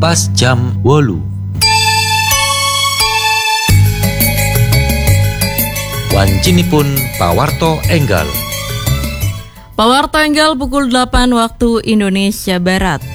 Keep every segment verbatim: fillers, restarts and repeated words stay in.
pas jam wolu. Wancinipun pawarto enggal. Pawarto enggal pukul delapan waktu Indonesia Barat.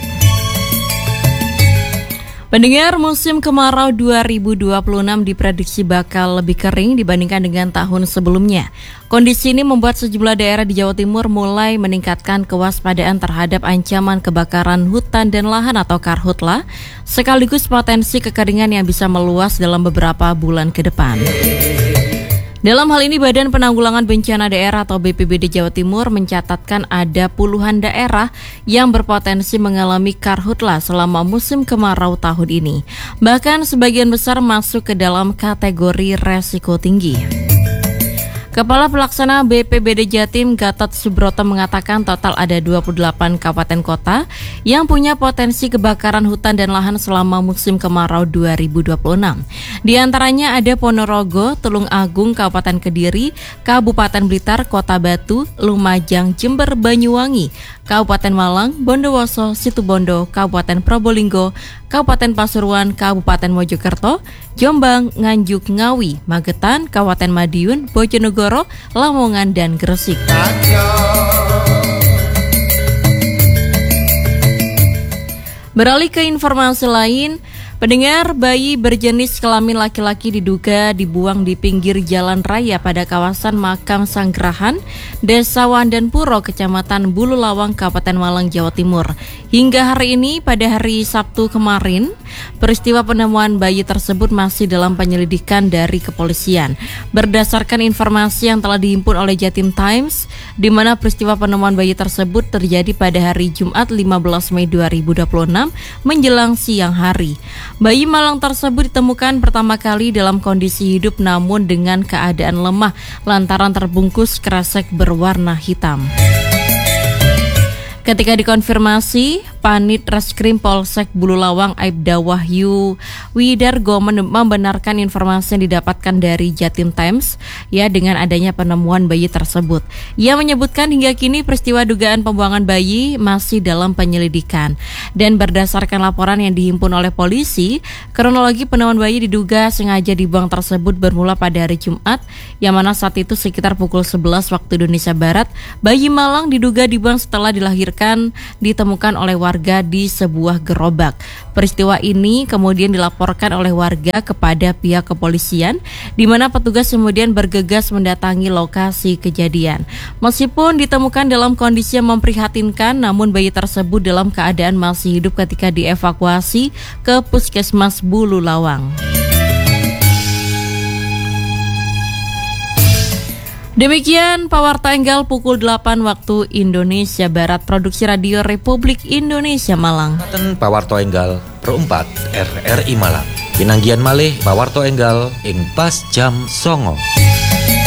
Pendengar, musim kemarau dua ribu dua puluh enam diprediksi bakal lebih kering dibandingkan dengan tahun sebelumnya. Kondisi ini membuat sejumlah daerah di Jawa Timur mulai meningkatkan kewaspadaan terhadap ancaman kebakaran hutan dan lahan atau karhutla, sekaligus potensi kekeringan yang bisa meluas dalam beberapa bulan ke depan. Dalam hal ini, Badan Penanggulangan Bencana Daerah atau B P B D Jawa Timur mencatatkan ada puluhan daerah yang berpotensi mengalami karhutla selama musim kemarau tahun ini. Bahkan sebagian besar masuk ke dalam kategori resiko tinggi. Kepala Pelaksana B P B D Jatim Gatot Subroto mengatakan total ada dua puluh delapan kabupaten kota yang punya potensi kebakaran hutan dan lahan selama musim kemarau dua ribu dua puluh enam. Di antaranya ada Ponorogo, Tulung Agung, Kabupaten Kediri, Kabupaten Blitar, Kota Batu, Lumajang, Jember, Banyuwangi, Kabupaten Malang, Bondowoso, Situbondo, Kabupaten Probolinggo, Kabupaten Pasuruan, Kabupaten Mojokerto, Jombang, Nganjuk, Ngawi, Magetan, Kabupaten Madiun, Bojonegoro, Lamongan, dan Gresik. Beralih ke informasi lain, pendengar, bayi berjenis kelamin laki-laki diduga dibuang di pinggir jalan raya pada kawasan Makam Sanggerahan, Desa Wandanpuro, Kecamatan Bulu Lawang, Kabupaten Malang, Jawa Timur. Hingga hari ini, pada hari Sabtu kemarin, peristiwa penemuan bayi tersebut masih dalam penyelidikan dari kepolisian. Berdasarkan informasi yang telah dihimpun oleh Jatim Times, di mana peristiwa penemuan bayi tersebut terjadi pada hari Jumat lima belas Mei dua ribu dua puluh enam menjelang siang hari. Bayi malang tersebut ditemukan pertama kali dalam kondisi hidup namun dengan keadaan lemah lantaran terbungkus kresek berwarna hitam. Ketika dikonfirmasi, Panit Reskrim Polsek Bulu Lawang Aibda Wahyu Widargo membenarkan informasi yang didapatkan dari Jatim Times ya dengan adanya penemuan bayi tersebut. Ia menyebutkan hingga kini peristiwa dugaan pembuangan bayi masih dalam penyelidikan. Dan berdasarkan laporan yang dihimpun oleh polisi, kronologi penemuan bayi diduga sengaja dibuang tersebut bermula pada hari Jumat, yang mana saat itu sekitar pukul sebelas waktu Indonesia Barat, bayi malang diduga dibuang setelah dilahirkan ditemukan oleh warga di sebuah gerobak. Peristiwa ini kemudian dilaporkan oleh warga kepada pihak kepolisian, di mana petugas kemudian bergegas mendatangi lokasi kejadian. Meskipun ditemukan dalam kondisi yang memprihatinkan, namun bayi tersebut dalam keadaan masih hidup ketika dievakuasi ke Puskesmas Bulu Lawang. Demikian Pawarta Enggal pukul delapan waktu Indonesia Barat. Produksi Radio Republik Indonesia Malang. Pawarta Enggal perempat R R I Malang. Pinanggian malih Pawarta Enggal ing pas jam songo.